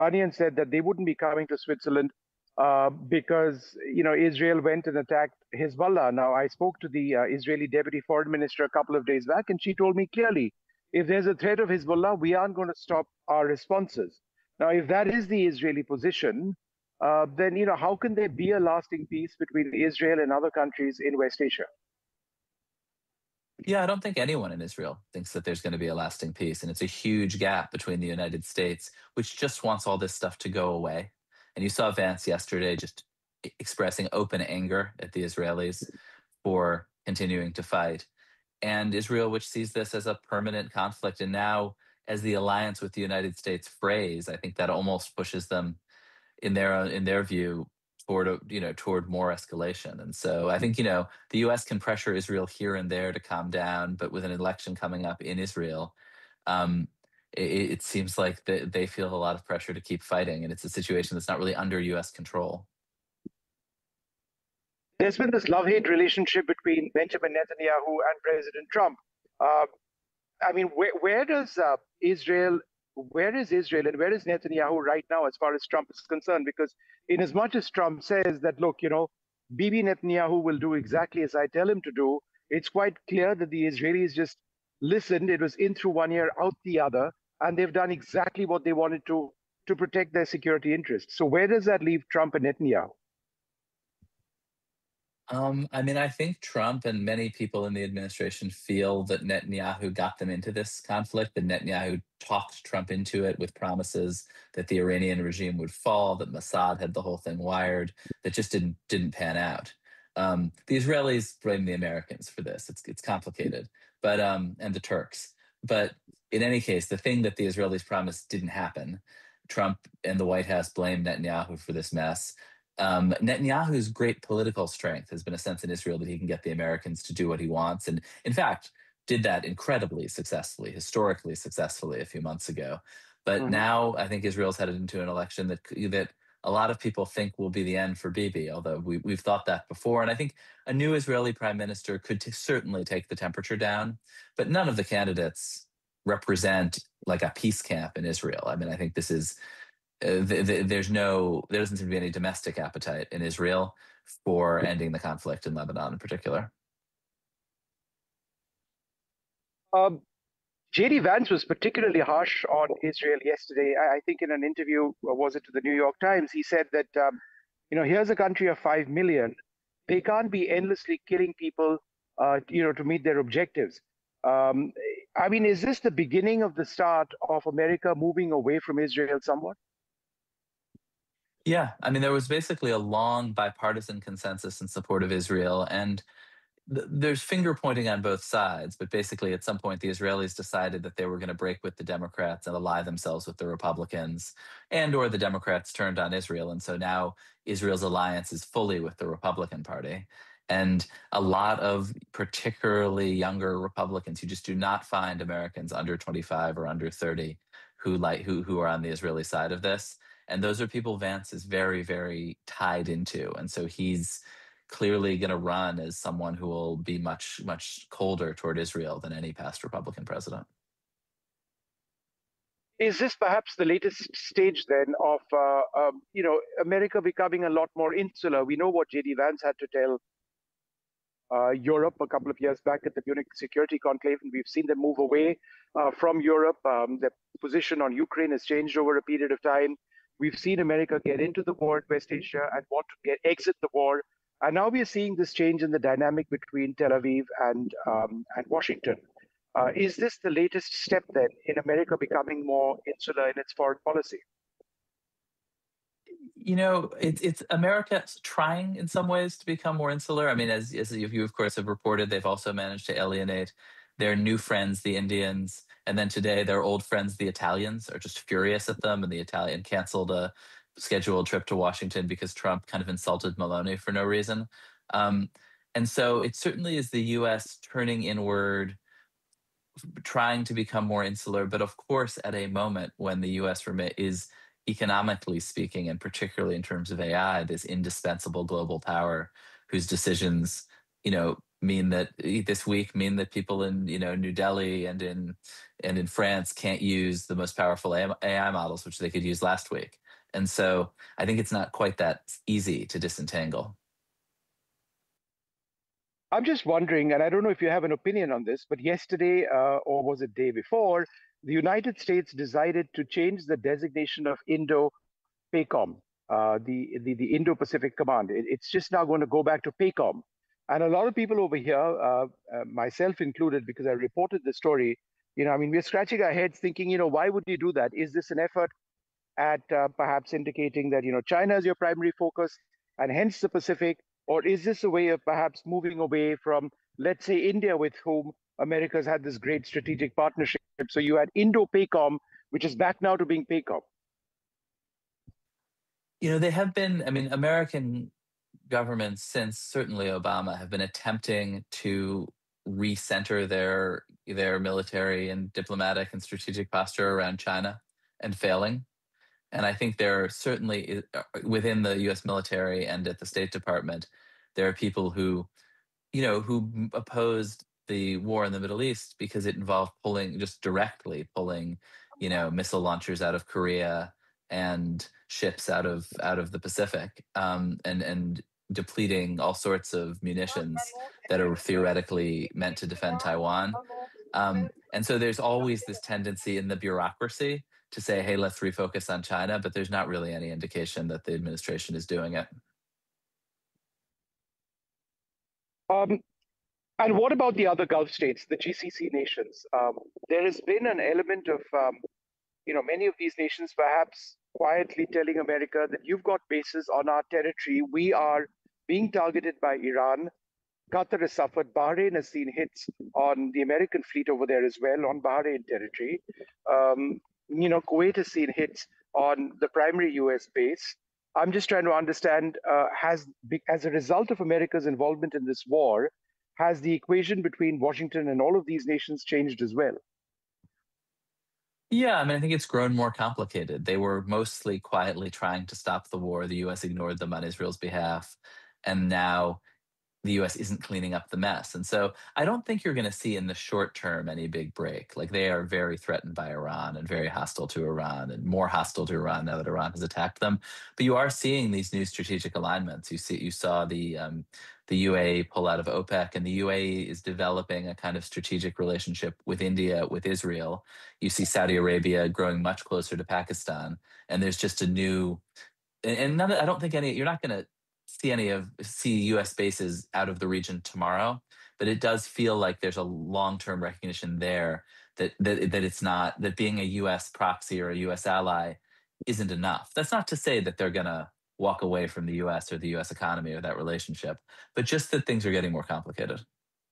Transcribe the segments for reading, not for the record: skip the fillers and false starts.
Iranians said that they wouldn't be coming to Switzerland because Israel went and attacked Hezbollah. Now, I spoke to the Israeli deputy foreign minister a couple of days back, and she told me clearly, if there's a threat of Hezbollah, we aren't going to stop our responses. Now, if that is the Israeli position, then how can there be a lasting peace between Israel and other countries in West Asia? Yeah, I don't think anyone in Israel thinks that there's going to be a lasting peace. And it's a huge gap between the United States, which just wants all this stuff to go away. And you saw Vance yesterday just expressing open anger at the Israelis for continuing to fight. And Israel, which sees this as a permanent conflict. And now, as the alliance with the United States frays, I think that almost pushes them in their view toward toward more escalation. And so I think the U.S. can pressure Israel here and there to calm down, but with an election coming up in Israel, um, it seems like they feel a lot of pressure to keep fighting, and it's a situation that's not really under U.S. control. There's been this love-hate relationship between Benjamin Netanyahu and President Trump. Uh, I mean, where is Israel and where is Netanyahu right now as far as Trump is concerned? Because in as much as Trump says that, look, Bibi Netanyahu will do exactly as I tell him to do, it's quite clear that the Israelis just listened. It was in through one ear, out the other, and they've done exactly what they wanted to protect their security interests. So where does that leave Trump and Netanyahu? I mean, I think Trump and many people in the administration feel that Netanyahu got them into this conflict, that Netanyahu talked Trump into it with promises that the Iranian regime would fall, that Mossad had the whole thing wired, that just didn't pan out. The Israelis blame the Americans for this. It's complicated, but and the Turks. But in any case, the thing that the Israelis promised didn't happen. Trump and the White House blamed Netanyahu for this mess. Netanyahu's great political strength has been a sense in Israel that he can get the Americans to do what he wants. And in fact, did that incredibly successfully, historically successfully a few months ago. But Mhm. now I think Israel's headed into an election that a lot of people think will be the end for Bibi, although we've thought that before. And I think a new Israeli prime minister could certainly take the temperature down, but none of the candidates represent like a peace camp in Israel. I mean, I think this is there doesn't seem to be any domestic appetite in Israel for ending the conflict in Lebanon in particular. Um, JD Vance was particularly harsh on Israel yesterday. I think in an interview, or was it to the New York Times, he said that, here's a country of 5 million. They can't be endlessly killing people, to meet their objectives. Um, I mean, is this the beginning of the start of America moving away from Israel somewhat? Yeah, I mean, there was basically a long bipartisan consensus in support of Israel, and there's finger pointing on both sides. But basically, at some point, the Israelis decided that they were going to break with the Democrats and ally themselves with the Republicans, and/or the Democrats turned on Israel, and so now Israel's alliance is fully with the Republican Party. And a lot of particularly younger Republicans who just do not find Americans under 25 or under 30 who are on the Israeli side of this, and those are people Vance is very, very tied into. And so he's clearly going to run as someone who will be much, much colder toward Israel than any past Republican president. Is this perhaps the latest stage then of, America becoming a lot more insular? We know what JD Vance had to tell Europe a couple of years back at the Munich Security Conclave, and we've seen them move away from Europe. Their position on Ukraine has changed over a period of time. We've seen America get into the war in West Asia and want to exit the war. And now we are seeing this change in the dynamic between Tel Aviv and Washington. Is this the latest step then in America becoming more insular in its foreign policy? It's America trying in some ways to become more insular. I mean, as you of course have reported, they've also managed to alienate their new friends, the Indians, and then today their old friends, the Italians, are just furious at them, and the Italian canceled a scheduled trip to Washington because Trump kind of insulted Maloney for no reason. Um, and so it certainly is the U.S. turning inward, trying to become more insular, but of course, at a moment when the U.S. is economically speaking, and particularly in terms of AI, this indispensable global power whose decisions, mean that this week mean that people in New Delhi and in France can't use the most powerful AI models, which they could use last week. And so I think it's not quite that easy to disentangle. I'm just wondering, and I don't know if you have an opinion on this, but yesterday, or was it day before, the United States decided to change the designation of Indo-PACOM, the Indo-Pacific Command. It's just now going to go back to PACOM. And a lot of people over here, myself included, because I reported the story, I mean, we're scratching our heads thinking, why would you do that? Is this an effort at perhaps indicating that China is your primary focus and hence the Pacific, or is this a way of perhaps moving away from, let's say, India, with whom America's had this great strategic partnership? So you had Indo-PACOM, which is back now to being PACOM. They have been, I mean, American governments since certainly Obama have been attempting to recenter their military and diplomatic and strategic posture around China and failing. And I think there are certainly within the U.S. military and at the State Department, there are people who opposed the war in the Middle East because it involved just directly pulling, missile launchers out of Korea and ships out of the Pacific, and depleting all sorts of munitions that are theoretically meant to defend Taiwan. And so there's always this tendency in the bureaucracy to say, hey, let's refocus on China, but there's not really any indication that the administration is doing it. And what about the other Gulf states, the GCC nations? There has been an element of, many of these nations perhaps quietly telling America that you've got bases on our territory. We are being targeted by Iran. Qatar has suffered. Bahrain has seen hits on the American fleet over there as well, on Bahrain territory. Kuwait has seen hits on the primary US base. I'm just trying to understand, as a result of America's involvement in this war, has the equation between Washington and all of these nations changed as well? Yeah, I mean, I think it's grown more complicated. They were mostly quietly trying to stop the war. The US ignored them on Israel's behalf. And now the US isn't cleaning up the mess. And so I don't think you're going to see in the short term any big break. Like, they are very threatened by Iran and very hostile to Iran and more hostile to Iran now that Iran has attacked them. But you are seeing these new strategic alignments. You saw the UAE pull out of OPEC, and the UAE is developing a kind of strategic relationship with India, with Israel. You see Saudi Arabia growing much closer to Pakistan, and there's just a new, and none, I don't think you're not going to see U.S. bases out of the region tomorrow, but it does feel like there's a long-term recognition there that it's not, that being a U.S. proxy or a U.S. ally isn't enough. That's not to say that they're going to walk away from the U.S. or the U.S. economy or that relationship, but just that things are getting more complicated.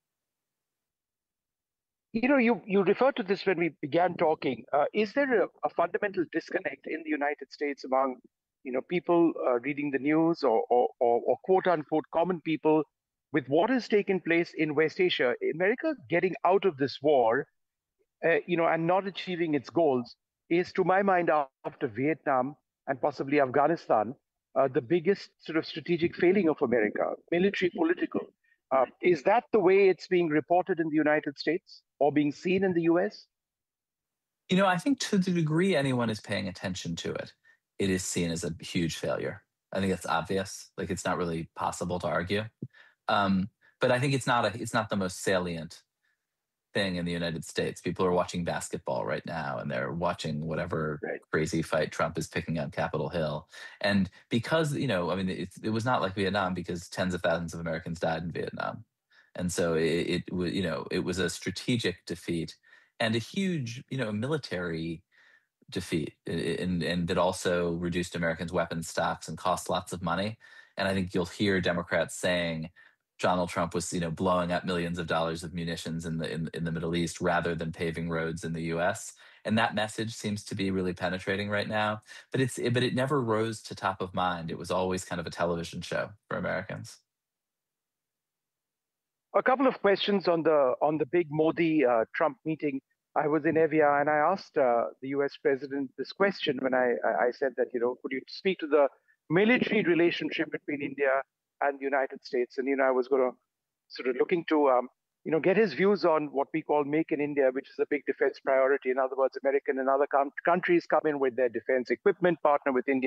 You referred to this when we began talking. Is there a fundamental disconnect in the United States among people reading the news, or quote unquote common people, with what has taken place in West Asia? America getting out of this war, and not achieving its goals is, to my mind, after Vietnam and possibly Afghanistan, the biggest sort of strategic failing of America, military, political. Is that the way it's being reported in the United States or being seen in the US? I think to the degree anyone is paying attention to it, it is seen as a huge failure. I think it's obvious. Like, it's not really possible to argue. But I think it's not the most salient thing in the United States. People are watching basketball right now, and they're watching whatever crazy fight Trump is picking on Capitol Hill. And because, I mean, it was not like Vietnam, because tens of thousands of Americans died in Vietnam. And so it was, it was a strategic defeat and a huge, military defeat, and that also reduced Americans' weapons stocks and cost lots of money. And I think you'll hear Democrats saying Donald Trump was, blowing up millions of dollars of munitions in the Middle East rather than paving roads in the U.S. And that message seems to be really penetrating right now. But it never rose to top of mind. It was always kind of a television show for Americans. A couple of questions on the big Modi Trump meeting. I was in Evia, and I asked the U.S. president this question when I said that, could you speak to the military relationship between India and the United States? And, I was going to sort of looking to get his views on what we call Make in India, which is a big defense priority. In other words, American and other countries come in with their defense equipment, partner with India